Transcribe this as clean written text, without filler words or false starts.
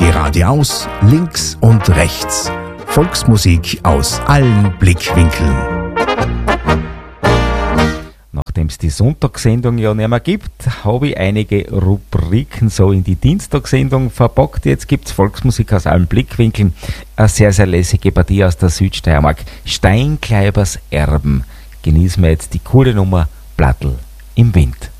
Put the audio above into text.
Geradeaus, links und rechts. Volksmusik aus allen Blickwinkeln. Nachdem es die Sonntagssendung ja nicht mehr gibt, habe ich einige Rubriken so in die Dienstagssendung verpackt. Jetzt gibt es Volksmusik aus allen Blickwinkeln. Eine sehr, sehr lässige Partie aus der Südsteiermark. Steinkleibers Erben. Genießen wir jetzt die coole Nummer Blattl im Wind.